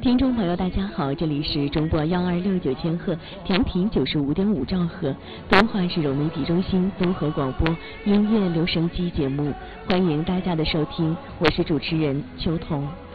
听众朋友，大家好，这里是中波1269千赫，调频95.5兆赫，东华市融媒体中心综合广播音乐留声机节目，欢迎大家的收听，我是主持人秋彤。